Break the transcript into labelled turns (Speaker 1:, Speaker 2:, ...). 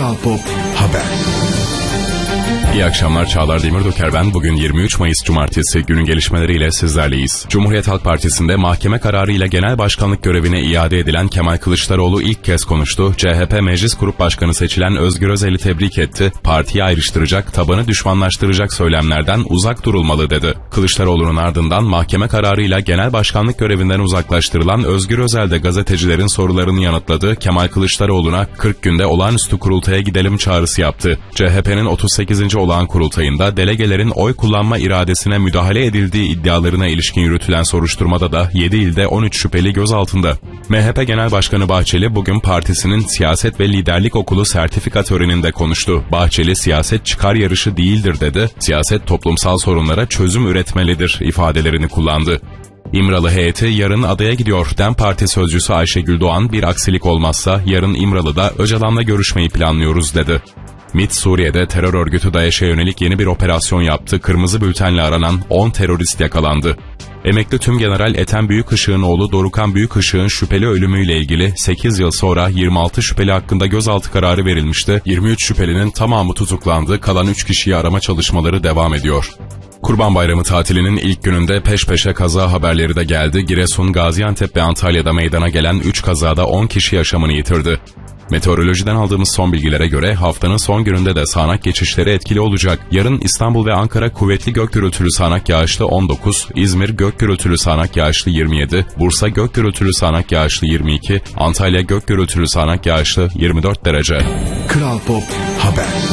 Speaker 1: Kral Pop Haber.
Speaker 2: İyi akşamlar, Çağlar Demirdoker ben. Bugün 23 Mayıs Cumartesi, günün gelişmeleriyle sizlerleyiz. Cumhuriyet Halk Partisi'nde mahkeme kararıyla genel başkanlık görevine iade edilen Kemal Kılıçdaroğlu ilk kez konuştu. CHP Meclis Grup Başkanı seçilen Özgür Özel'i tebrik etti. Partiyi ayrıştıracak, tabanı düşmanlaştıracak söylemlerden uzak durulmalı dedi. Kılıçdaroğlu'nun ardından mahkeme kararıyla genel başkanlık görevinden uzaklaştırılan Özgür Özel de gazetecilerin sorularını yanıtladı. Kemal Kılıçdaroğlu'na 40 günde olağanüstü kurultaya gidelim çağrısı yaptı. CHP'nin 38. olağan kurultayında delegelerin oy kullanma iradesine müdahale edildiği iddialarına ilişkin yürütülen soruşturmada da 7 ilde 13 şüpheli gözaltında. MHP Genel Başkanı Bahçeli bugün partisinin siyaset ve liderlik okulu sertifika töreninde konuştu. Bahçeli siyaset çıkar yarışı değildir dedi. Siyaset toplumsal sorunlara çözüm üretmelidir ifadelerini kullandı. İmralı heyeti yarın adaya gidiyor. DEM Parti sözcüsü Ayşegül Doğan, bir aksilik olmazsa yarın İmralı'da Öcalan'la görüşmeyi planlıyoruz dedi. MİT, Suriye'de terör örgütü DAEŞ'e yönelik yeni bir operasyon yaptı. Kırmızı bültenle aranan 10 terörist yakalandı. Emekli Tümgeneral Ethem Büyükışık'ın oğlu Dorukhan Büyükışık'ın şüpheli ölümüyle ilgili 8 yıl sonra 26 şüpheli hakkında gözaltı kararı verilmişti. 23 şüphelinin tamamı tutuklandı. Kalan 3 kişiyi arama çalışmaları devam ediyor. Kurban Bayramı tatilinin ilk gününde peş peşe kaza haberleri de geldi. Giresun, Gaziantep ve Antalya'da meydana gelen 3 kazada 10 kişi yaşamını yitirdi. Meteorolojiden aldığımız son bilgilere göre haftanın son gününde de sağanak geçişleri etkili olacak. Yarın İstanbul ve Ankara kuvvetli gök gürültülü sağanak yağışlı 19, İzmir gök gürültülü sağanak yağışlı 27, Bursa gök gürültülü sağanak yağışlı 22, Antalya gök gürültülü sağanak yağışlı 24 derece.
Speaker 1: Kral Pop Haber.